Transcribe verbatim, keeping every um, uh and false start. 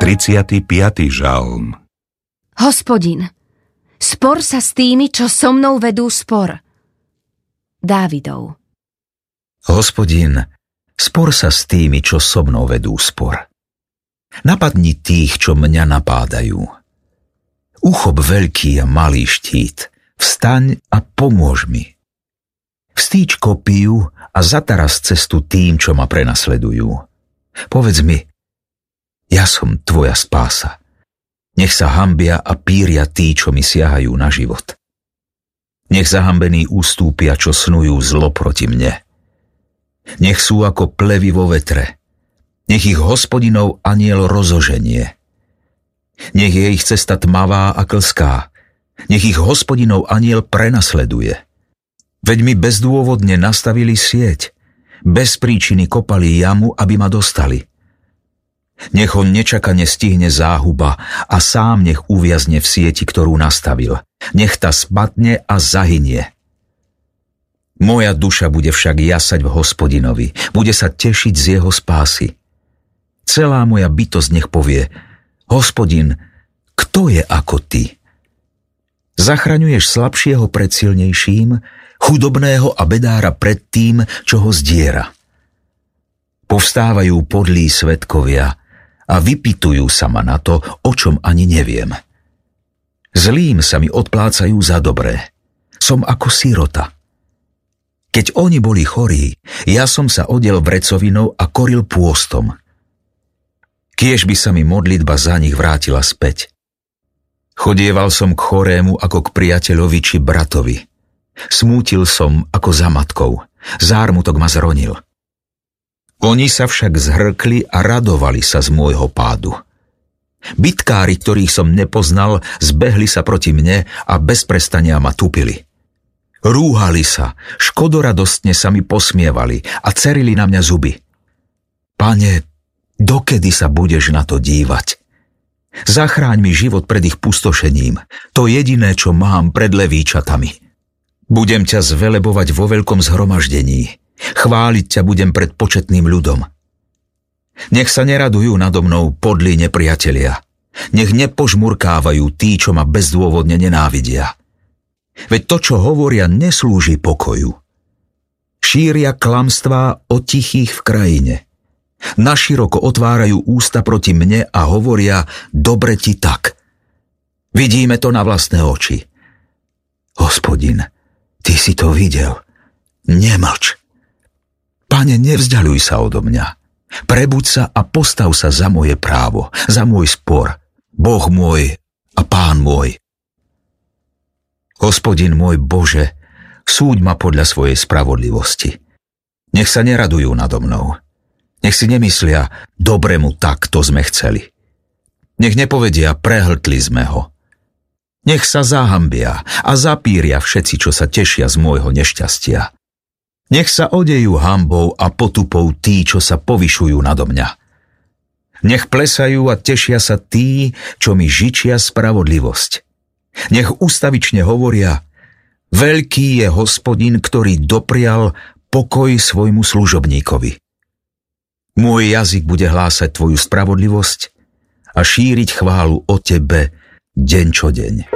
tridsiaty piaty žalm. Hospodin, spor sa s tými, čo so mnou vedú spor. Dávidov. Hospodin, spor sa s tými, čo so mnou vedú spor. Napadni tých, čo mňa napádajú. Uchop veľký a malý štít, vstaň a pomôž mi. Vstýč kopiju a zataraz cestu tým, čo ma prenasledujú. Povedz mi, ja som tvoja spása. Nech sa hanbia a píria tí, čo mi siahajú na život. Nech zahambení ústúpia, čo snujú zlo proti mne. Nech sú ako plevy vo vetre. Nech ich Hospodinov anjel rozoženie. Nech je ich cesta tmavá a klská. Nech ich Hospodinov anjel prenasleduje. Veď mi bezdôvodne nastavili sieť. Bez príčiny kopali jamu, aby ma dostali. Nech ho nečakane stihne záhuba a sám nech uviazne v sieti, ktorú nastavil. Nech ta spadne a zahynie. Moja duša bude však jasať v Hospodinovi, bude sa tešiť z jeho spásy. Celá moja bytosť nech povie, Hospodin, kto je ako ty? Zachraňuješ slabšieho pred silnejším, chudobného a bedára pred tým, čo ho zdiera. Povstávajú podlí svedkovia a vypytujú sa ma na to, o čom ani neviem. Zlým sa mi odplácajú za dobré. Som ako sirota. Keď oni boli chorí, ja som sa odiel vrecovinou a koril pôstom. Kiež by sa mi modlitba za nich vrátila späť. Chodieval som k chorému ako k priateľovi či bratovi. Smútil som ako za matkou. Zármutok ma zronil. Oni sa však zhrkli a radovali sa z môjho pádu. Bitkári, ktorých som nepoznal, zbehli sa proti mne a bez prestania ma tupili. Rúhali sa, škodoradostne sa mi posmievali a cerili na mňa zuby. Pane, dokedy sa budeš na to dívať? Zachráň mi život pred ich pustošením, to jediné, čo mám pred levíčatami. Budem ťa zvelebovať vo veľkom zhromaždení. Chváliť ťa budem pred početným ľudom. Nech sa neradujú nado mnou podlí nepriatelia. Nech nepožmurkávajú tí, čo ma bezdôvodne nenávidia. Veď to, čo hovoria, neslúži pokoju. Šíria klamstvá o tichých v krajine. Naširoko otvárajú ústa proti mne a hovoria, dobre ti tak. Vidíme to na vlastné oči. Hospodin, ty si to videl. Nemlč. Pane, nevzďaľuj sa odo mňa. Prebuď sa a postav sa za moje právo, za môj spor. Boh môj a Pán môj. Hospodin môj Bože, súď ma podľa svojej spravodlivosti. Nech sa neradujú nado mnou. Nech si nemyslia, dobremu tak, to sme chceli. Nech nepovedia, prehltli sme ho. Nech sa zahambia a zapíria všetci, čo sa tešia z môjho nešťastia. Nech sa odejú hanbou a potupou tí, čo sa povyšujú nado mňa. Nech plesajú a tešia sa tí, čo mi žičia spravodlivosť. Nech ustavične hovoria, veľký je Hospodin, ktorý doprial pokoj svojmu služobníkovi. Môj jazyk bude hlásať tvoju spravodlivosť a šíriť chválu o tebe deň čo deň.